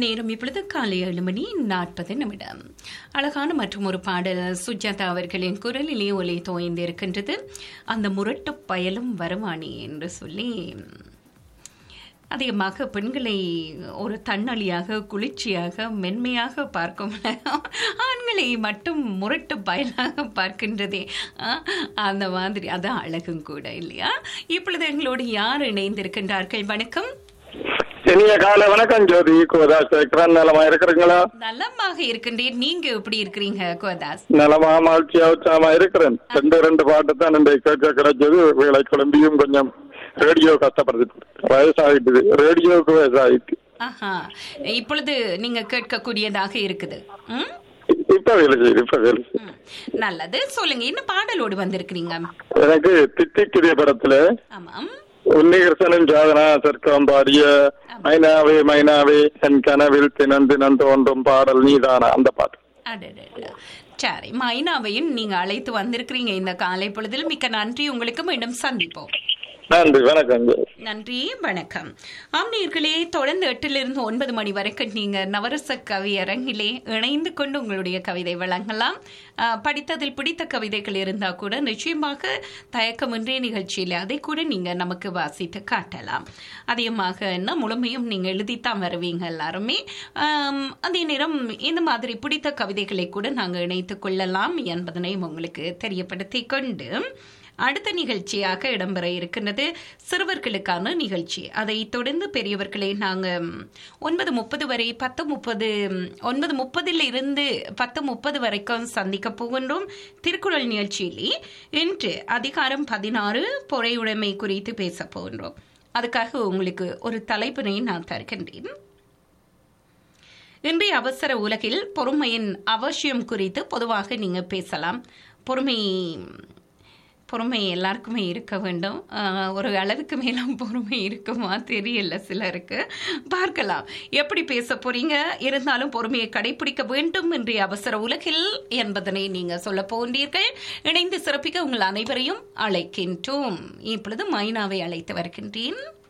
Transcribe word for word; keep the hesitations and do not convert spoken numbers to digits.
நேரம் இப்பொழுது காலை ஏழு மணி நாற்பது நிமிடம். அழகான மற்றும் ஒரு பாடல் சுஜாதா அவர்களின் குரலிலே ஒலி தோய்ந்திருக்கின்றது. அந்த முரட்டு பயலும் வருவானி என்று சொல்லி அதிகமாக பெண்களை ஒரு தன்னழியாக குளிர்ச்சியாக மென்மையாக பார்க்கும் ஆண்களை மட்டும் முரட்டு பயலாக பார்க்கின்றதே அந்த மாதிரி அதான் அழகும் கூட இல்லையா? இப்பொழுது எங்களோடு யார் இணைந்திருக்கின்றார்கள்? வணக்கம். இனிய காலை வணக்கம் ஜோதி. கோதாஸ் இருக்கிறேன். நலமா இருக்கிறீங்களா? நலமாக இருக்கின்றேன். நீங்க எப்படி இருக்கிறீங்க கோதாஸ்? நலமா மகிழ்ச்சியா உற்சாகமா இருக்கிறேன். ரெண்டு ரெண்டு பாட்டு தான் இந்த கேட்க கிடைச்சது. வேலை கிளம்பியும் கொஞ்சம் ரேடியோ கஷ்டப்படுது. வயசாகிட்டு ரேடியோவுக்கு வயசாகிட்டு ஆஹா, இப்பொழுது நீங்க கேட்கக்கூடியதாக இருக்குது. இப்ப வேலை செய்யுது இப்ப வேலை நல்லது. சொல்லுங்க, என்ன பாடலோடு வந்திருக்கிறீங்க? எனக்கு தித்திக்குரிய படத்துல ஆமாம் உன்னிகிருஷ்ணன் சாதனா சர்க்கம் பாடிய மைனாவே மைனாவே என் கனவில் தினம் தினம் தோன்றும் பாடல் நீதானா அந்த பாட்டு. சரி, மைனாவையும் நீங்க அழைத்து வந்திருக்கிறீங்க இந்த காலை பொழுதில். மிக்க நன்றி உங்களுக்கு. மீண்டும் சந்திப்போம். நன்றி, வணக்கம். நன்றி, வணக்கம். ஆம் நேயர்களே, தொடர்ந்து எட்டிலிருந்து ஒன்பது மணி வரைக்கும் நீங்க நவரச கவியரங்கிலே இணைந்து கொண்டு உங்களுடைய கவிதை வழங்கலாம். படித்ததில் பிடித்த கவிதைகள் இருந்தா கூட நிச்சயமாக தயக்கமின்றி நிகழ்ச்சியில அதை கூட நீங்க நமக்கு வாசித்து காட்டலாம். அதிகமாக என்ன முழுமையும் நீங்க எழுதித்தான் வருவீங்க எல்லாருமே. அதே நேரம் இந்த மாதிரி பிடித்த கவிதைகளை கூட நாங்க இணைத்துக் கொள்ளலாம் என்பதனையும் உங்களுக்கு தெரியப்படுத்தி கொண்டு அடுத்த நிகழ்ச்சியாக இடம்பெற இருக்கின்றது சிறுவர்களுக்கான நிகழ்ச்சி. அதை தொடர்ந்து பெரியவர்களை நாங்கள் ஒன்பது முப்பது வரை பத்து முப்பது ஒன்பது முப்பதில் இருந்து பத்து முப்பது வரைக்கும் சந்திக்க போகின்றோம். திருக்குறள் நிகழ்ச்சியிலே இன்று அதிகாரம் பதினாறு பொறையுடைமை குறித்து பேச போகின்றோம். அதுக்காக உங்களுக்கு ஒரு தலைப்பினை நான் தருகின்றேன். இன்றைய அவசர உலகில் பொறுமையின் அவசியம் குறித்து பொதுவாக நீங்க பேசலாம். பொறுமை பொறுமை எல்லாருக்குமே இருக்க வேண்டும். ஒரு அளவுக்கு மேலும் பொறுமை இருக்குமா தெரியல சிலருக்கு. பார்க்கலாம் எப்படி பேச போறீங்க. இருந்தாலும் பொறுமையை கடைபிடிக்க வேண்டும் இன்றைய அவசர உலகில் என்பதனை நீங்க சொல்ல போகின்றீர்கள். இணைந்து சிறப்பிக்க உங்கள் அனைவரையும் அழைக்கின்றோம். இப்பொழுது மைனாவை அழைத்து வருகின்றேன்.